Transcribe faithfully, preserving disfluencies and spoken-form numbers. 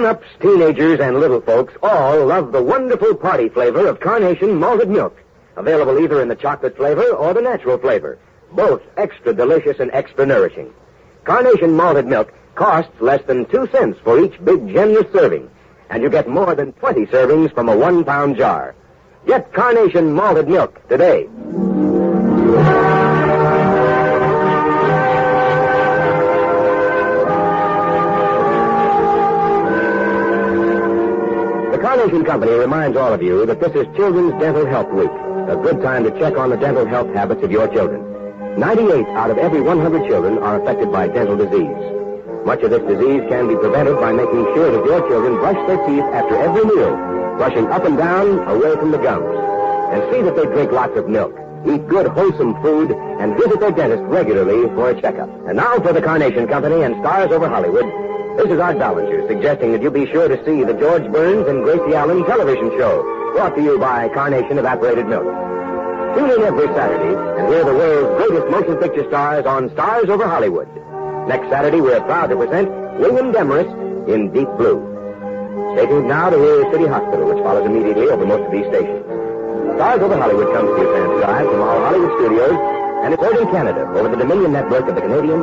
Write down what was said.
Grown-ups, teenagers, and little folks all love the wonderful party flavor of Carnation malted milk. Available either in the chocolate flavor or the natural flavor. Both extra delicious and extra nourishing. Carnation malted milk costs less than two cents for each big, generous serving. And you get more than twenty servings from a one-pound jar. Get Carnation malted milk today. The Carnation Company reminds all of you that this is Children's Dental Health Week, a good time to check on the dental health habits of your children. ninety-eight out of every one hundred children are affected by dental disease. Much of this disease can be prevented by making sure that your children brush their teeth after every meal, brushing up and down away from the gums. And see that they drink lots of milk, eat good, wholesome food, and visit their dentist regularly for a checkup. And now for the Carnation Company and Stars Over Hollywood, this is Art Ballinger suggesting that you be sure to see the George Burns and Gracie Allen television show, brought to you by Carnation Evaporated Milk. Tune in every Saturday and hear the world's greatest motion picture stars on Stars Over Hollywood. Next Saturday, we're proud to present William Demarest in Deep Blue. Stay tuned now to hear City Hospital, which follows immediately over most of these stations. Stars Over Hollywood comes to you transcribed from our Hollywood studios, and it's heard in Canada over the Dominion Network of the Canadian